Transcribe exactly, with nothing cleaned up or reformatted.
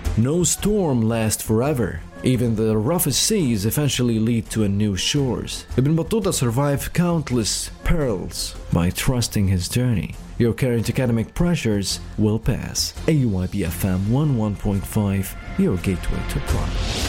No storm lasts forever. Even the roughest seas eventually lead to a new shores. Ibn Battuta survived countless perils by trusting his journey. Your current academic pressures will pass. A U I B F M one oh one point five, your gateway to pride.